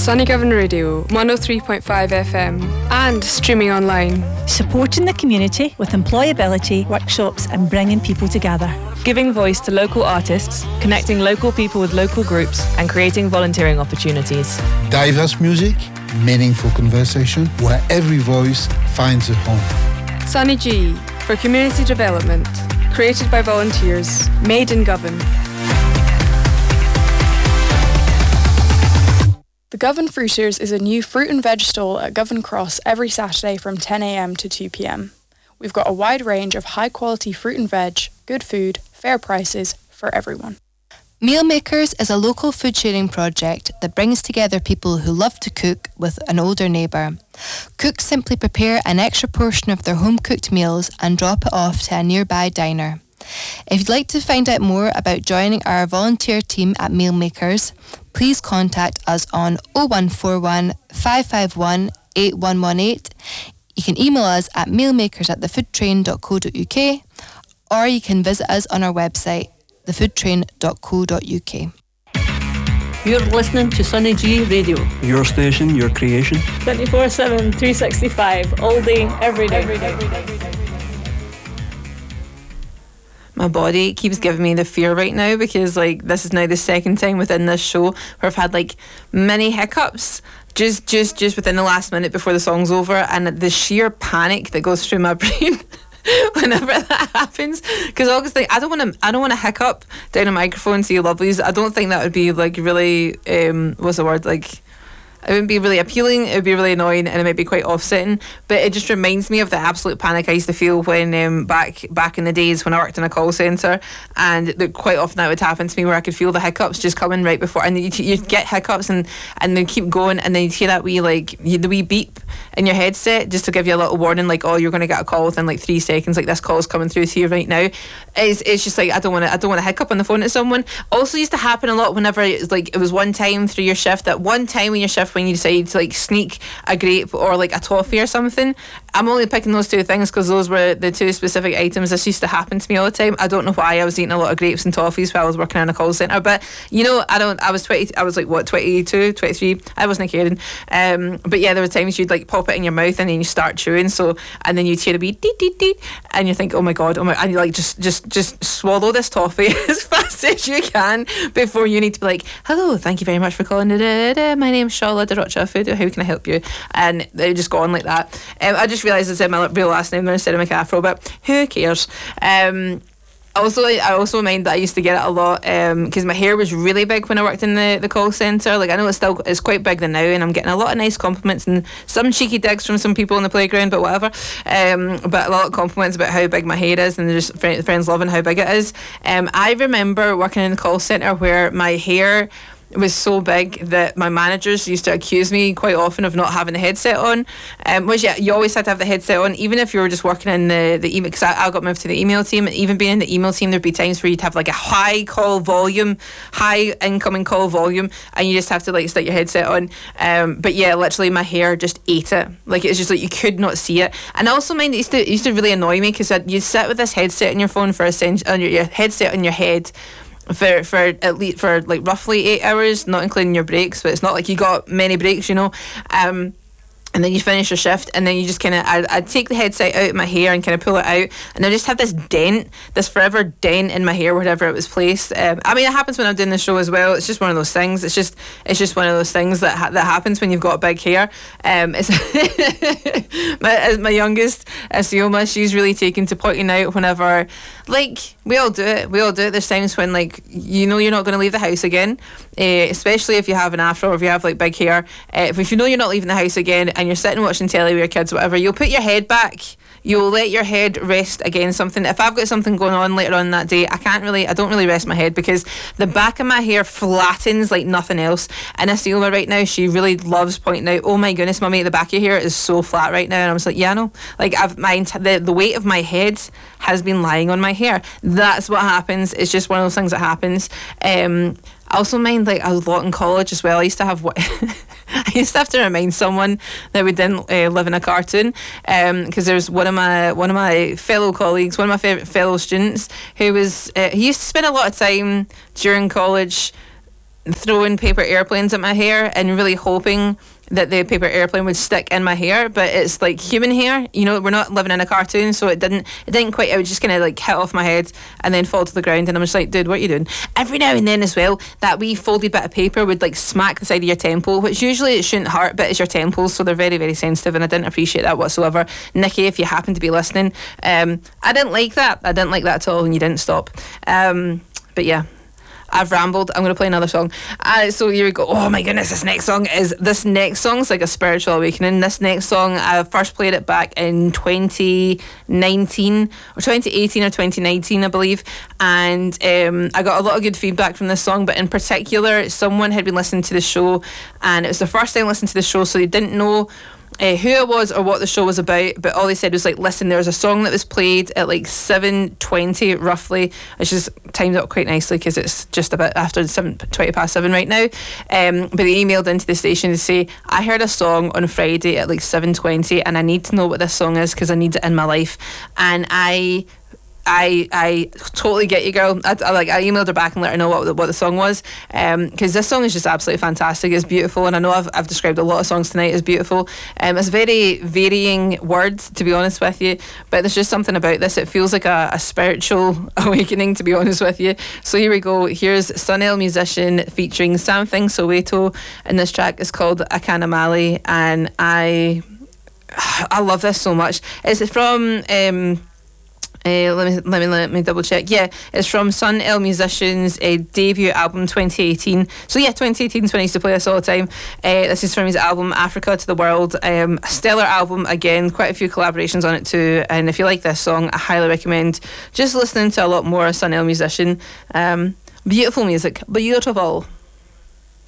Sunny Govan Radio, 103.5 FM, and streaming online. Supporting the community with employability, workshops, and bringing people together. Giving voice to local artists, connecting local people with local groups, and creating volunteering opportunities. Diverse music, meaningful conversation, where every voice finds a home. Sunny G, for community development. Created by volunteers, made in Govan. The Govan Fruiters is a new fruit and veg stall at Govan Cross every Saturday from 10 a.m. to 2 p.m. We've got a wide range of high quality fruit and veg, good food, fair prices for everyone. Meal Makers is a local food sharing project that brings together people who love to cook with an older neighbour. Cooks simply prepare an extra portion of their home cooked meals and drop it off to a nearby diner. If you'd like to find out more about joining our volunteer team at Meal Makers, please contact us on 0141 551 8118. You can email us at mealmakers@thefoodtrain.co.uk, or you can visit us on our website, thefoodtrain.co.uk. You're listening to Sunny G Radio. Your station, your creation. 24/7, 365, all day, every day. My body keeps giving me the fear right now because this is now the second time within this show where I've had many hiccups just within the last minute before the song's over, and the sheer panic that goes through my brain whenever that happens, because obviously I don't want to hiccup down a microphone to you lovelies. I don't think that would be really what's the word, it wouldn't be really appealing, it would be really annoying, and it might be quite offsetting. But it just reminds me of the absolute panic I used to feel when back in the days when I worked in a call centre, and quite often that would happen to me where I could feel the hiccups just coming right before, and you'd get hiccups and they keep going, and then you'd hear that wee the wee beep in your headset just to give you a little warning, oh, you're going to get a call within 3 seconds, this call's coming through to you right now. It's just I don't want to hiccup on the phone to someone. Also used to happen a lot whenever it was one time through your shift, that one time in your shift when you decide to sneak a grape or a toffee or something. I'm only picking those two things because those were the two specific items. This used to happen to me all the time. I don't know why I was eating a lot of grapes and toffees while I was working in a call centre, but I was 20, I was 22, 23, I wasn't caring. But yeah, there were times you'd pop it in your mouth and then you start chewing, and then you'd hear a wee deet deet deet, and you think, oh my god, and you just swallow this toffee as fast as you can before you need to be hello, thank you very much for calling, my name's Charlotte de Rocha Food, how can I help you? And they just go on like that. I just realised I said my real last name there instead of my Afro, but who cares? I also mind that I used to get it a lot because my hair was really big when I worked in the call centre. I know it's quite big now, and I'm getting a lot of nice compliments and some cheeky digs from some people in the playground, but whatever. But a lot of compliments about how big my hair is, and just friends loving how big it is. I remember working in the call centre where my hair was so big that my managers used to accuse me quite often of not having the headset on, which you always had to have the headset on, even if you were just working in the email, because I got moved to the email team, and even being in the email team there'd be times where you'd have a high incoming call volume, and you just have to stick your headset on. But yeah, literally my hair just ate it. It's just you could not see it. And I also mind it used to really annoy me because you sit with this headset in your phone for your headset on your head for at least roughly 8 hours, not including your breaks, but it's not like you got many breaks, and then you finish your shift, and then you just I'd take the headset out of my hair and pull it out, and I just have this forever dent in my hair wherever it was placed. It happens when I'm doing the show as well. It's just one of those things. It's just one of those things that happens when you've got big hair. It's my youngest, Sioma, she's really taken to pointing out whenever, we all do it. There's times when you're not going to leave the house again, especially if you have an afro or if you have big hair. If you know you're not leaving the house again and you're sitting watching telly with your kids, whatever, you'll put your head back. You'll let your head rest against something. If I've got something going on later on that day, I don't really rest my head because the back of my hair flattens like nothing else. And Asioma right now, she really loves pointing out, oh my goodness, mummy, the back of your hair is so flat right now. And I was like, yeah, I know. The weight of my head has been lying on my hair. That's what happens. It's just one of those things that happens. I also mind a lot in college as well. I used to have to remind someone that we didn't live in a cartoon, because there's one of my fellow colleagues, one of my favourite fellow students, who was he used to spend a lot of time during college throwing paper airplanes at my hair and really hoping that the paper airplane would stick in my hair, but it's like human hair, you know, we're not living in a cartoon, so it didn't quite, it would just kind of like hit off my head and then fall to the ground, and I'm just like, dude, what are you doing? Every now and then as well, that wee folded bit of paper would like smack the side of your temple, which usually it shouldn't hurt, but it's your temples, so they're very, very sensitive, and I didn't appreciate that whatsoever. Nikki, if you happen to be listening, I didn't like that at all, and you didn't stop. But yeah, I've rambled. I'm going to play another song. So here we go. Oh my goodness, this next song is like a spiritual awakening. This next song, I first played it back in 2019 or 2018 or 2019, I believe. And I got a lot of good feedback from this song, but in particular, someone had been listening to the show, and it was the first time listening to the show, so they didn't know who it was or what the show was about, but all they said was like, listen, there was a song that was played at like 7:20 roughly, which is timed up quite nicely because it's just a bit after 20 past 7 right now, but they emailed into the station to say, I heard a song on Friday at like 7:20 and I need to know what this song is because I need it in my life. And I totally get you, girl. I emailed her back and let her know what the song was, because this song is just absolutely fantastic. It's beautiful, and I know I've described a lot of songs tonight as beautiful. It's very varying words, to be honest with you, but there's just something about this. It feels like a spiritual awakening, to be honest with you. So here we go. Here's Sunel Musician featuring Something Soweto, and this track is called Akana Mali, and I love this so much. It's from let me double check. Yeah, it's from Sun El Musician's debut album 2018. So yeah, 2018 is when I used to play this all the time. This is from his album Africa to the World. A stellar album, again, quite a few collaborations on it too. And if you like this song, I highly recommend just listening to a lot more Sun El Musician. Beautiful music, beautiful.